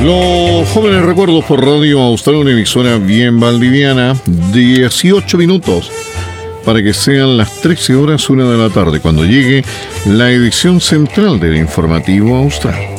Los jóvenes recuerdos por Radio Austral, una emisora bien valdiviana, 18 minutos para que sean las 13 horas 1 de la tarde, cuando llegue la edición central del Informativo Austral.